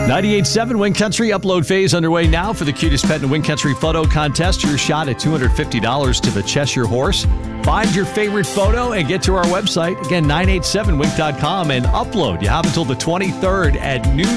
98.7 Wing Country upload phase underway now for the cutest pet in Wing Country photo contest. Your shot at $250 to the Cheshire Horse. Find your favorite photo and get to our website. Again, 987wink.com and upload. You have until the 23rd at noon